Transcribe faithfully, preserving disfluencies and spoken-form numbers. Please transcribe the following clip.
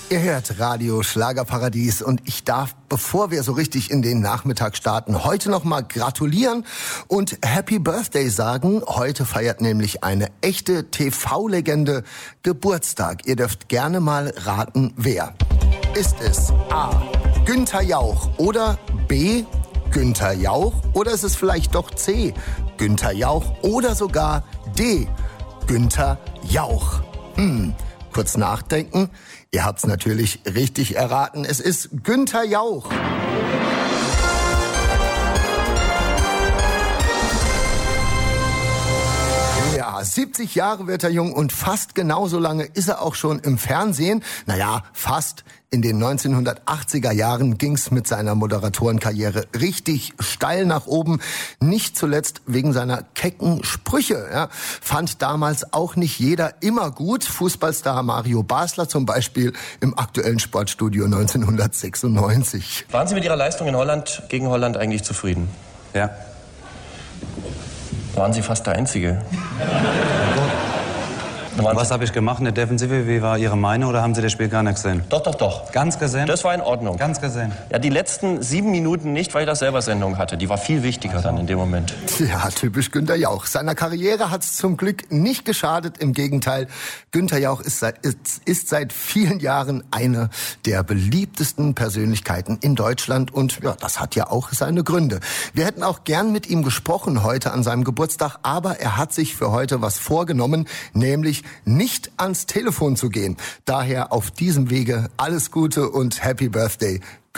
Ihr hört Radio Schlagerparadies und ich darf, bevor wir so richtig in den Nachmittag starten, heute noch mal gratulieren und Happy Birthday sagen. Heute feiert nämlich eine echte T V-Legende Geburtstag. Ihr dürft gerne mal raten, wer. Ist es A. Günther Jauch oder B. Günther Jauch oder ist es vielleicht doch C. Günther Jauch oder sogar D. Günther Jauch? Hm, kurz nachdenken. Ihr habt's natürlich richtig erraten. Es ist Günther Jauch. Ja, siebzig Jahre wird er jung und fast genauso lange ist er auch schon im Fernsehen. Naja, fast. In den neunzehnhundertachtziger Jahren ging's mit seiner Moderatorenkarriere richtig steil nach oben. Nicht zuletzt wegen seiner kecken Sprüche. Ja, fand damals auch nicht jeder immer gut. Fußballstar Mario Basler zum Beispiel im aktuellen Sportstudio neunzehnhundertsechsundneunzig. Waren Sie mit Ihrer Leistung in Holland gegen Holland eigentlich zufrieden? Ja. Waren Sie fast der Einzige? Was habe ich gemacht in der Defensive? Wie war Ihre Meinung oder haben Sie das Spiel gar nicht gesehen? Doch, doch, doch. Ganz gesehen? Das war in Ordnung. Ganz gesehen? Ja, die letzten sieben Minuten nicht, weil ich das selber Sendung hatte. Die war viel wichtiger also. dann in dem Moment. Ja, typisch Günther Jauch. Seiner Karriere hat's zum Glück nicht geschadet. Im Gegenteil, Günther Jauch ist seit, ist, ist seit vielen Jahren eine der beliebtesten Persönlichkeiten in Deutschland. Und ja, das hat ja auch seine Gründe. Wir hätten auch gern mit ihm gesprochen heute an seinem Geburtstag. Aber er hat sich für heute was vorgenommen, nämlich nicht ans Telefon zu gehen. Daher auf diesem Wege alles Gute und Happy Birthday.